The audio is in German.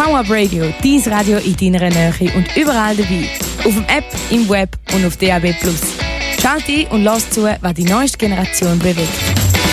VoUp Radio, dein Radio in deiner Nähe und überall dabei. Auf dem App, im Web und auf DAB+. Schalt ein und lass zu, was die neueste Generation bewegt.